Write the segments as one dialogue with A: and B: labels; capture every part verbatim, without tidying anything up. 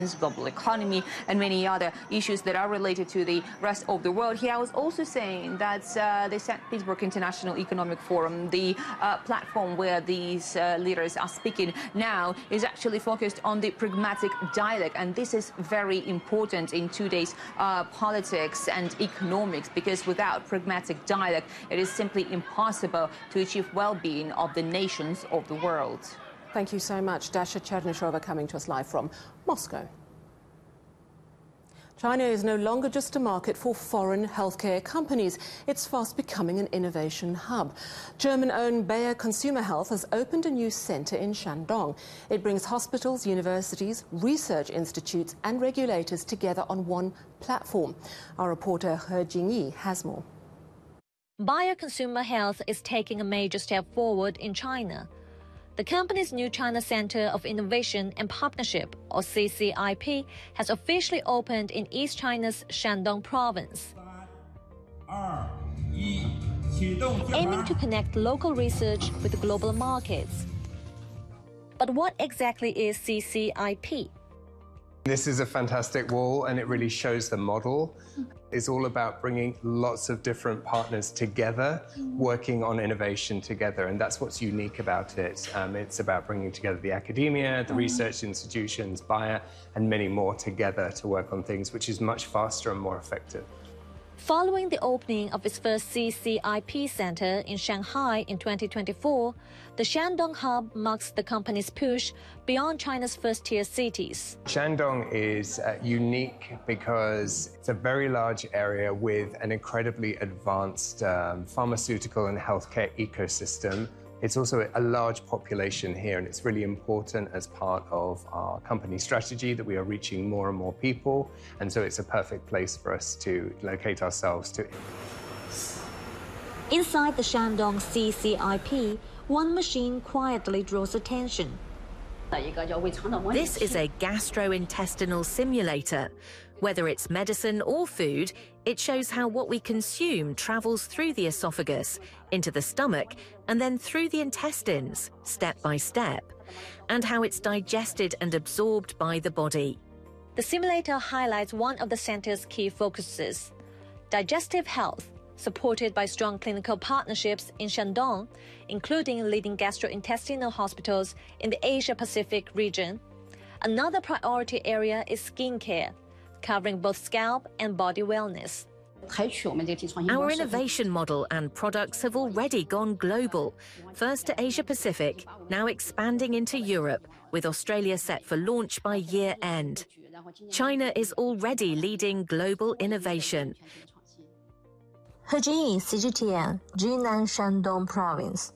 A: global economy, and many other issues that are related to the rest of the world. Here I was also saying that uh, the Saint Petersburg International Economic Forum, the uh, platform where these uh, leaders are speaking now, is actually focused on the pragmatic dialogue, and this is very important in today's uh, politics and economics, because without pragmatic dialogue, it is simply impossible to achieve well-being of the nations of the world.
B: Thank you so much. Dasha Chernyshova coming to us live from Moscow. China is no longer just a market for foreign healthcare companies. It's fast becoming an innovation hub. German-owned Bayer Consumer Health has opened a new centre in Shandong. It brings hospitals, universities, research institutes and regulators together on one platform. Our reporter He Jingyi has more.
C: Bayer Consumer Health is taking a major step forward in China. The company's new China Center of Innovation and Partnership, or C C I P, has officially opened in East China's Shandong province, aiming to connect local research with global markets. But what exactly is C C I P?
D: This is a fantastic wall, and it really shows the model. It's all about bringing lots of different partners together, working on innovation together, and that's what's unique about it. Um, it's about bringing together the academia, the research institutions, Bayer, and many more together to work on things, which is much faster and more effective.
C: Following the opening of its first C C I P center in Shanghai in twenty twenty-four, the Shandong hub marks the company's push beyond China's first-tier cities.
D: Shandong is uh, unique because it's a very large area with an incredibly advanced um, pharmaceutical and healthcare ecosystem. It's also a large population here, and it's really important as part of our company strategy that we are reaching more and more people, and so it's a perfect place for us to locate ourselves to.
C: Inside the Shandong C C I P, one machine quietly draws attention.
E: This is a gastrointestinal simulator. Whether it's medicine or food, it shows how what we consume travels through the esophagus, into the stomach, and then through the intestines, step by step, and how it's digested and absorbed by the body.
C: The simulator highlights one of the center's key focuses: digestive health, supported by strong clinical partnerships in Shandong, including leading gastrointestinal hospitals in the Asia-Pacific region. Another priority area is skincare, covering both scalp and body wellness.
E: Our innovation model and products have already gone global, first to Asia-Pacific, now expanding into Europe, with Australia set for launch by year-end. China is already leading global innovation.
C: He Jingyi, C G T N, Jinan, Shandong Province.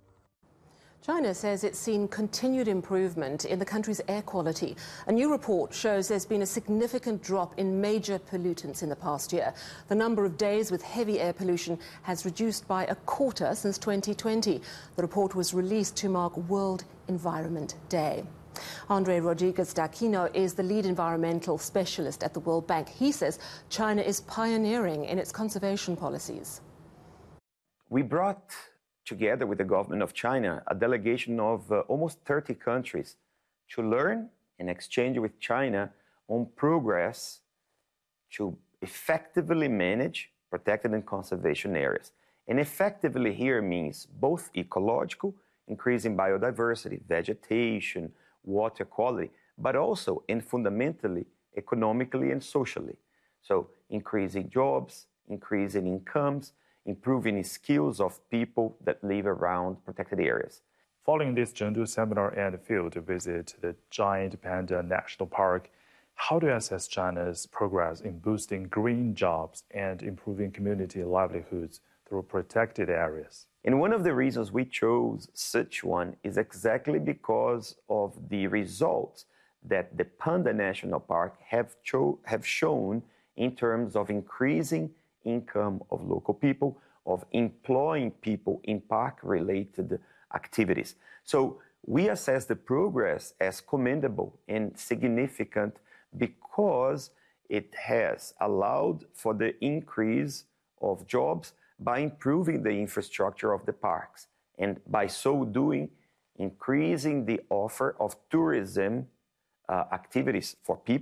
B: China says it's seen continued improvement in the country's air quality. A new report shows there's been a significant drop in major pollutants in the past year. The number of days with heavy air pollution has reduced by a quarter since twenty twenty. The report was released to mark World Environment Day. Andre Rodriguez d'Aquino is the lead environmental specialist at the World Bank. He says China is pioneering in its conservation policies.
F: We brought together with the government of China a delegation of uh, almost thirty countries to learn and exchange with China on progress to effectively manage protected and conservation areas. And effectively here means both ecological, increasing biodiversity, vegetation, water quality, but also and fundamentally economically and socially. So increasing jobs, increasing incomes, improving skills of people that live around protected areas.
G: Following this Chengdu seminar and field visit to the Giant Panda National Park, how do you assess China's progress in boosting green jobs and improving community livelihoods through protected areas?
F: And one of the reasons we chose Sichuan is exactly because of the results that the Panda National Park have, cho- have shown in terms of increasing income of local people, of employing people in park-related activities. So we assess the progress as commendable and significant because it has allowed for the increase of jobs by improving the infrastructure of the parks, and by so doing, increasing the offer of tourism uh, activities for people.